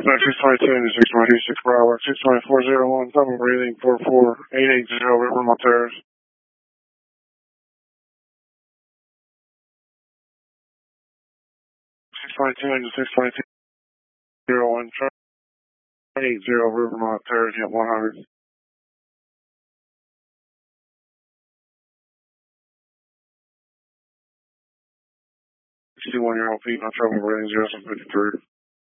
622 626 Bravo, 62401, double breathing, 44880 Rivermont Terrace. 622 62201, 80 Rivermont Terrace, at 100. 61-year-old Pete, no trouble breathing, 0753.